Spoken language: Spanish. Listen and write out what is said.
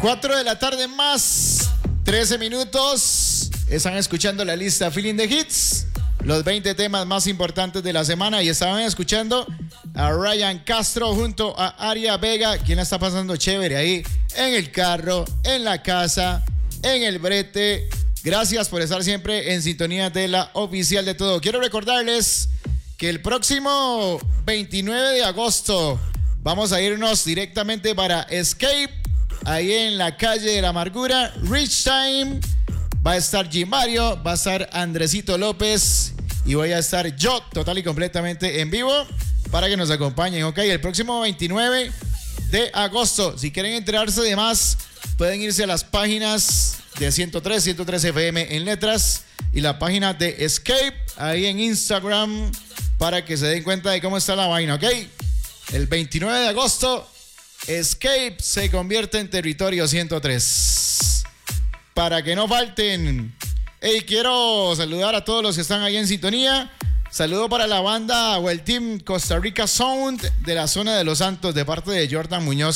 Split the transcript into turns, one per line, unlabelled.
4 de la tarde más 13 minutos. Están escuchando la lista Feeling the Hits, los 20 temas más importantes de la semana, y estaban escuchando a Ryan Castro junto a Aria Vega. ¿Quién la está pasando chévere ahí? En el carro, en la casa, en el brete. Gracias por estar siempre en sintonía de la oficial de todo. Quiero recordarles que el próximo 29 de agosto vamos a irnos directamente para Escape, ahí en la calle de la Amargura, Rich Time. Va a estar Jim Mario, va a estar Andresito López y voy a estar yo total y completamente en vivo para que nos acompañen, ¿ok? El próximo 29 de agosto. Si quieren enterarse de más, pueden irse a las páginas de 103 FM en letras y la página de Escape ahí en Instagram para que se den cuenta de cómo está la vaina, ¿ok? El 29 de agosto, Escape se convierte en territorio 103. Para que no falten. Hey, quiero saludar a todos los que están ahí en sintonía. Saludo para la banda o el team Costa Rica Sound de la zona de Los Santos de parte de Jordan Muñoz.